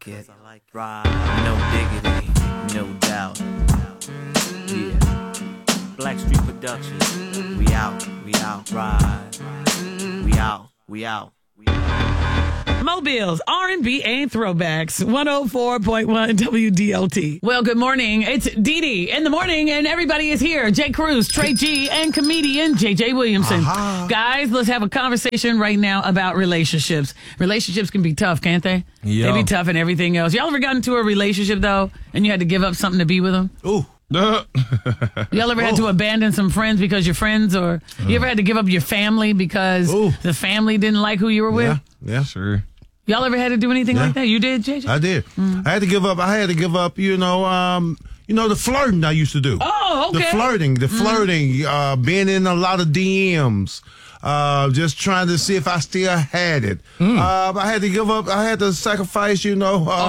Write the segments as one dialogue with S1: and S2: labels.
S1: it. Right. No diggity, no doubt. Yeah. Blackstreet Productions. We out, right. We out.
S2: Mobiles, R&B, and throwbacks. 104.1 WDLT. Well, good morning. It's Dee Dee in the morning, and everybody is here. Jay Cruz, Trey G, and comedian JJ Williamson. Guys, let's have a conversation right now about relationships. Relationships can be tough, can't they?
S3: Yeah.
S2: They be tough and everything else. Y'all ever got into a relationship, though, and you had to give up something to be with them?
S3: Ooh.
S2: Y'all ever had to abandon some friends because your friends, or you ever had to give up your family because the family didn't like who you were with?
S3: Yeah, sure.
S2: Y'all ever had to do anything like that? You did, JJ?
S4: I did. I had to give up. The flirting I used to do.
S2: Oh, okay.
S4: The flirting, being in a lot of DMs, just trying to see if I still had it. I had to give up. I had to sacrifice, staying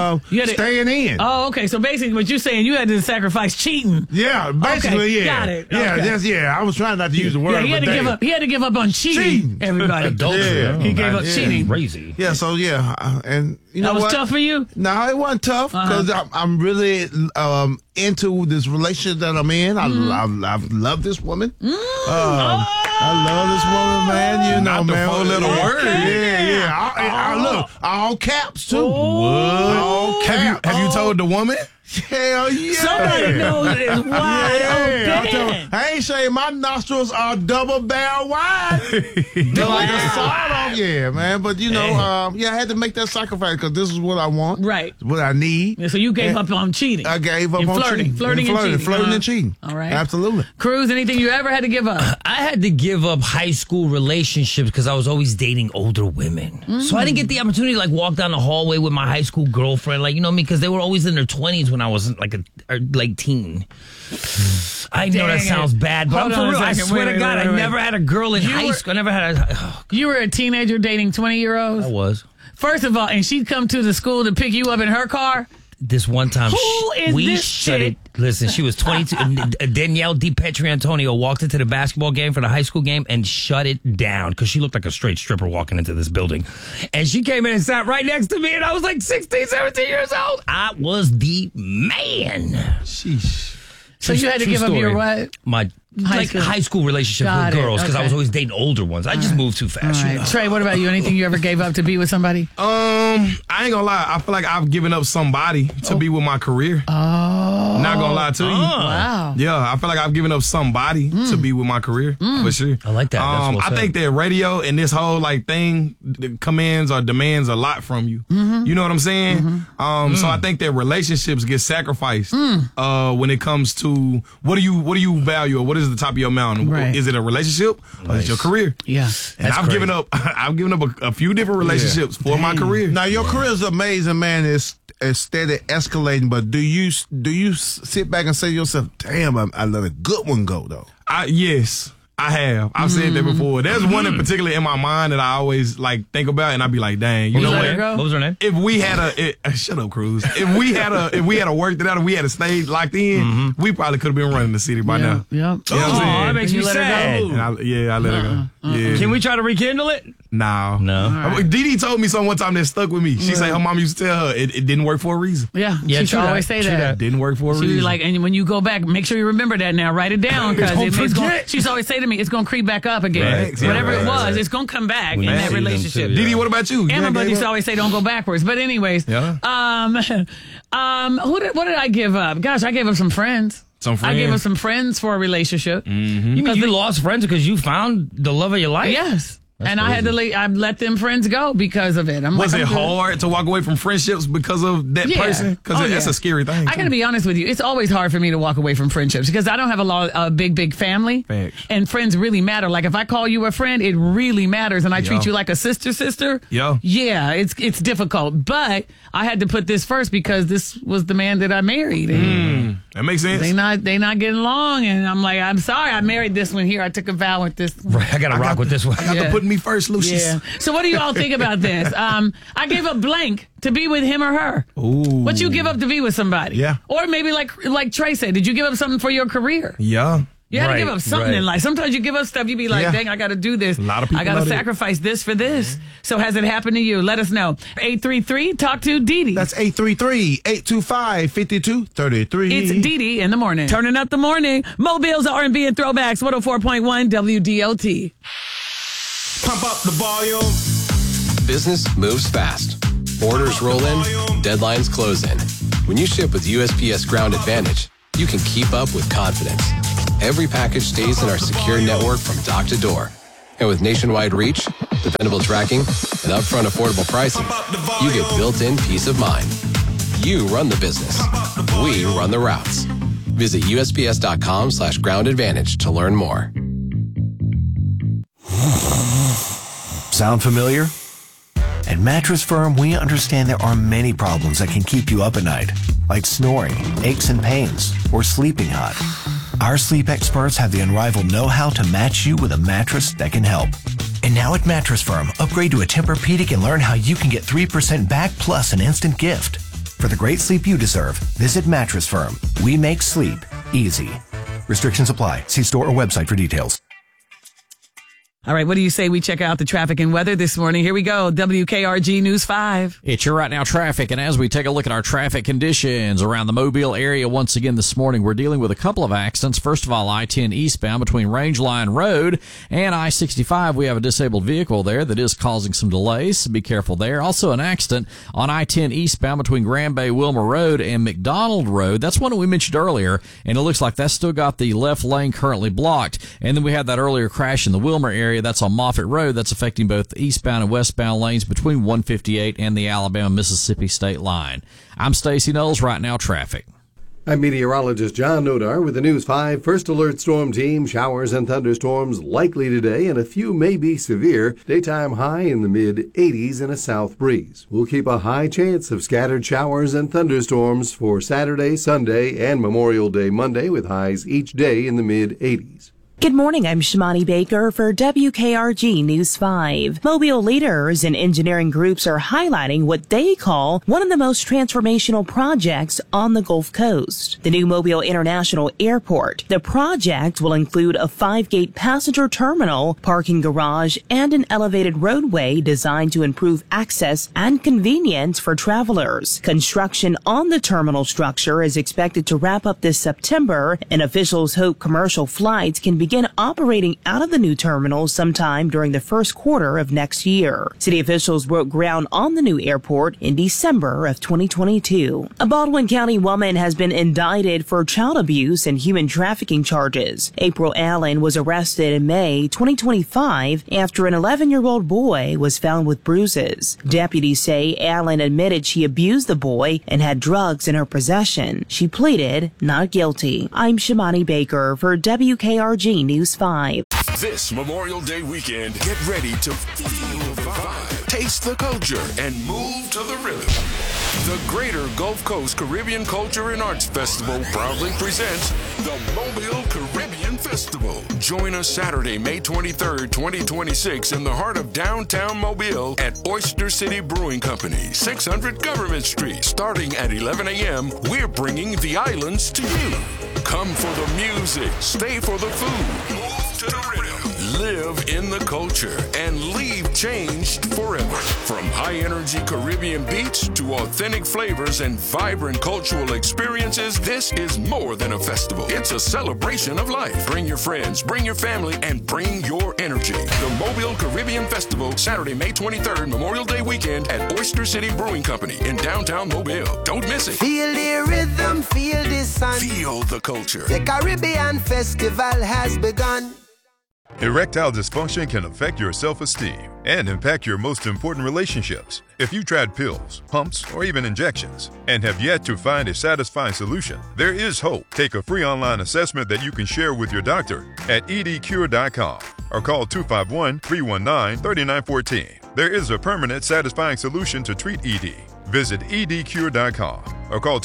S4: in.
S2: Oh, okay. So basically, what you're saying, you had to sacrifice cheating.
S4: Yeah, basically,
S2: okay.
S4: yeah.
S2: Got it.
S4: Yeah,
S2: Okay.
S4: I was trying not to use the word.
S2: Yeah, he had to give up. He had to give up on cheating. Everybody,
S4: Yeah.
S2: he gave up cheating.
S3: Crazy.
S4: Yeah, so and you know
S2: That was
S4: what?
S2: tough for you.
S4: No, it wasn't tough because I'm really into this relationship that I'm in. I love this woman. I love this woman, man.
S3: Not the
S4: man.
S3: 4 little word.
S4: Yeah. I look, all caps too. All caps.
S3: Have you told the woman?
S4: Hell yeah.
S2: Somebody knows it's wide open.
S4: I ain't saying my nostrils are double barrel wide. They're like a sawed off. Yeah, man. But I had to make that sacrifice because this is what I want.
S2: Right.
S4: What I need.
S2: Yeah, so you gave up on cheating.
S4: I gave up
S2: And
S4: on
S2: flirting.
S4: cheating.
S2: Flirting and cheating.
S4: Flirting and cheating.
S2: All right.
S4: Absolutely.
S2: Cruz, anything you ever had to give up?
S5: I had to give up high school relationships because I was always dating older women. So I didn't get the opportunity to walk down the hallway with my high school girlfriend, because they were always in their 20s when I was teen. I know that sounds bad, but
S2: Hold
S5: I'm for
S2: on a
S5: real. I
S2: second.
S5: swear
S2: Wait,
S5: to God,
S2: wait.
S5: I never had a girl in high school. I never had
S2: You were a teenager dating 20-year-olds?
S5: I was.
S2: First of all, and she'd come to the school to pick you up in her car?
S5: This one time,
S2: Who is
S5: we
S2: this
S5: shut
S2: chick?
S5: it. Listen, she was 22. Danielle DiPietro-Antonio walked into the basketball game for the high school game and shut it down because she looked like a straight stripper walking into this building. And she came in and sat right next to me, and I was like 16, 17 years old. I was the man.
S4: Sheesh.
S2: So you had to
S5: True
S2: give up your
S5: story.
S2: what?
S5: My high school relationship
S2: Got
S5: with
S2: it.
S5: girls because I
S2: Okay.
S5: was always dating older ones. I just moved too fast.
S2: All right. Trey, what about you? Anything you ever gave up to be with somebody?
S3: I ain't gonna lie. I feel like I've given up somebody to be with my career.
S2: Oh.
S3: Not gonna lie to you.
S2: Wow.
S3: Yeah, I feel like I've given up somebody to be with my career for sure.
S5: I like that. That's what's
S3: I
S5: up.
S3: think that radio and this whole thing commands or demands a lot from you. You know what I'm saying? So I think that relationships get sacrificed when it comes to what do you value or what is the top of your mountain?
S2: Right.
S3: Is it a relationship or is it your career?
S2: Yeah.
S3: And I've given up a few different relationships for my career.
S4: Now your career is amazing, man. It's steady escalating, but do you sit back and say to yourself, "Damn, I let a good one go though"?
S3: Yes, I have. I've said that before. There's one in particular in my mind that I always think about, and I be like, "Dang, you know
S2: let her
S3: what?
S2: go?
S5: What was her name?
S3: If we had shut up, Cruz. If we had worked it out, if we had a stayed locked in, we probably could have been running the city by now.
S2: Yep.
S3: You know what I'm saying?
S5: that makes
S2: You
S5: me
S2: let her
S5: sad.
S2: go?
S3: And I let her go. Yeah.
S5: Can we try to rekindle it?
S3: No.
S5: No.
S3: Dee Dee told me something one time that stuck with me. She said her mom used to tell her it didn't work for a reason.
S2: Yeah.
S5: Yeah,
S2: She should
S5: true that.
S2: always say
S5: True
S2: that.
S5: that.
S3: It didn't work for a
S2: She
S3: reason.
S2: was like, and when you go back, make sure you remember that now. Write it down
S5: Don't
S2: because
S5: forget.
S2: she's always say to me, it's going to creep back up again.
S3: Right.
S2: Whatever
S3: Yeah,
S2: it was,
S3: right.
S2: it's going to come back in
S5: We
S2: that
S5: see them
S2: relationship.
S5: too,
S3: Dee Dee, what about you?
S2: And my
S3: You
S2: brother
S3: gave
S2: used to
S3: up?
S2: always say, don't go backwards. But anyways,
S3: Yeah.
S2: what did I give up? Gosh, I gave up some friends.
S3: Some
S2: I gave up
S3: friends.
S2: some friends for a relationship.
S5: You mean you lost friends because you found the love of your life?
S2: Yes. And I had to I let them friends go because of it.
S3: Was
S2: I'm
S3: it
S2: good.
S3: hard to walk away from friendships because of that
S2: Yeah.
S3: person? Because
S2: Oh,
S3: that's
S2: yeah.
S3: a scary thing.
S2: I got to be honest with you. It's always hard for me to walk away from friendships because I don't have a big family.
S3: Facts.
S2: And friends really matter. Like if I call you a friend, it really matters. And I treat you like a sister.
S3: Yeah.
S2: Yeah, it's difficult. But I had to put this first because this was the man that I married. And
S3: That makes sense.
S2: they not getting along. And I'm like, I'm sorry. I married this one here. I took a vow with this one.
S5: Right, I got to rock with this one.
S3: I got
S2: Yeah.
S3: to put me first, Lucius.
S2: Yeah. So what do you all think about this? I gave up blank to be with him or her.
S3: Ooh.
S2: What you give up to be with somebody?
S4: Yeah.
S2: Or maybe like Trey said, did you give up something for your career?
S3: Yeah.
S2: You had to give up something in life. Sometimes you give up stuff, you be like, dang, I got to do this.
S3: A lot of people
S2: I got to sacrifice this for this. So has it happened to you? Let us know. 833, talk to Dee Dee.
S4: That's 833-825-5233.
S2: It's Dee Dee in the morning. Turning up the morning. Mobile's R&B and throwbacks, 104.1 WDLT.
S3: Pump up the volume.
S6: Business moves fast. Orders roll in, deadlines close in. When you ship with USPS Ground Advantage, you can keep up with confidence. Every package stays in our secure network from dock to door. And with nationwide reach, dependable tracking, and upfront affordable pricing, you get built-in peace of mind. You run the business. We run the routes. Visit USPS.com/Ground Advantage to learn more.
S7: Sound familiar? At Mattress Firm, we understand there are many problems that can keep you up at night, like snoring, aches and pains, or sleeping hot. Our sleep experts have the unrivaled know-how to match you with a mattress that can help. And now at Mattress Firm, upgrade to a Tempur-Pedic and learn how you can get 3% back plus an instant gift. For the great sleep you deserve, visit Mattress Firm. We make sleep easy. Restrictions apply. See store or website for details.
S2: All right, what do you say we check out the traffic and weather this morning? Here we go. WKRG News 5.
S8: It's your right now traffic. And as we take a look at our traffic conditions around the Mobile area once again this morning, we're dealing with a couple of accidents. First of all, I-10 eastbound between Range Line Road and I-65. We have a disabled vehicle there that is causing some delays. So be careful there. Also an accident on I-10 eastbound between Grand Bay Wilmer Road and McDonald Road. That's one that we mentioned earlier. And it looks like that's still got the left lane currently blocked. And then we had that earlier crash in the Wilmer area. That's on Moffett Road. That's affecting both the eastbound and westbound lanes between 158 and the Alabama-Mississippi state line. I'm Stacey Knowles. Right now, traffic.
S9: I'm meteorologist John Nodar with the News 5 First Alert Storm Team. Showers and thunderstorms likely today, and a few may be severe. Daytime high in the mid-80s and a south breeze. We'll keep a high chance of scattered showers and thunderstorms for Saturday, Sunday, and Memorial Day Monday, with highs each day in the mid-80s.
S10: Good morning, I'm Shimani Baker for WKRG News 5. Mobile leaders and engineering groups are highlighting what they call one of the most transformational projects on the Gulf Coast, the new Mobile International Airport. The project will include a 5-gate passenger terminal, parking garage, and an elevated roadway designed to improve access and convenience for travelers. Construction on the terminal structure is expected to wrap up this September, and officials hope commercial flights can begin operating out of the new terminal sometime during the first quarter of next year. City officials broke ground on the new airport in December of 2022. A Baldwin County woman has been indicted for child abuse and human trafficking charges. April Allen was arrested in May 2025 after an 11-year-old boy was found with bruises. Deputies say Allen admitted she abused the boy and had drugs in her possession. She pleaded not guilty. I'm Shimani Baker for WKRG News 5.
S11: This Memorial Day weekend, get ready to feel the vibe, taste the culture, and move to the rhythm. The Greater Gulf Coast Caribbean Culture and Arts Festival proudly presents the Mobile Caribbean Festival. Join us Saturday, May 23rd, 2026 in the heart of downtown Mobile at Oyster City Brewing Company, 600 Government Street. Starting at 11 a.m., we're bringing the islands to you. Come for the music, stay for the food, move to the rhythm, live in the culture, and leave changed forever. From high-energy Caribbean beats to authentic flavors and vibrant cultural experiences, this is more than a festival. It's a celebration of life. Bring your friends, bring your family, and bring your energy. The Mobile Caribbean Festival, Saturday, May 23rd, Memorial Day weekend at Oyster City Brewing Company in downtown Mobile. Don't miss it.
S12: Feel the rhythm, feel the sun.
S11: Feel the culture.
S12: The Caribbean Festival has begun.
S13: Erectile dysfunction can affect your self-esteem and impact your most important relationships. If you've tried pills, pumps, or even injections and have yet to find a satisfying solution, there is hope. Take a free online assessment that you can share with your doctor at edcure.com or call 251-319-3914. There is a permanent, satisfying solution to treat ED. Visit edcure.com or call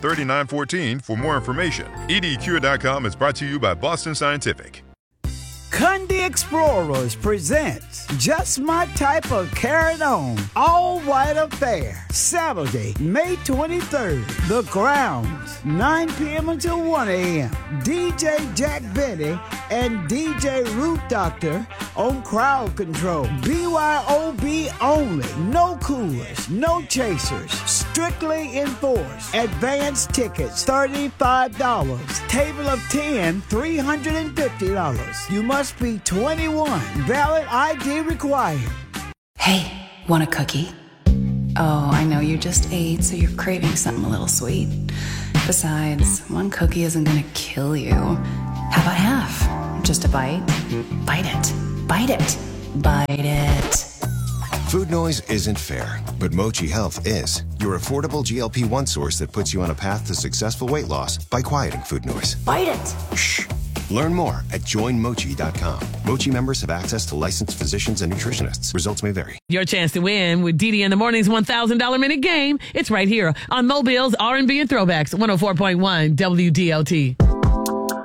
S13: 251-319-3914 for more information. edcure.com is brought to you by Boston Scientific.
S14: Kunde Explorers presents Just My Type of Carry On All-White Affair, Saturday, May 23rd. The Grounds, 9 p.m. until 1 a.m. DJ Jack Benny and DJ Root Doctor on crowd control. BYOB only. No coolers, no chasers. Strictly enforced. Advance tickets, $35. Table of 10, $350. You must be 21. Valid ID required.
S15: Hey, want a cookie? Oh, I know you just ate, so you're craving something a little sweet. Besides, one cookie isn't gonna kill you. How about half? Just a bite? Bite it. Bite it. Bite it.
S16: Food noise isn't fair, but Mochi Health is. Your affordable GLP-1 source that puts you on a path to successful weight loss by quieting food noise.
S15: Bite it.
S16: Shh. Learn more at joinmochi.com. Mochi members have access to licensed physicians and nutritionists. Results may vary.
S2: Your chance to win with Didi in the Morning's $1,000 minute game. It's right here on Mobile's R&B and Throwbacks, 104.1 WDLT.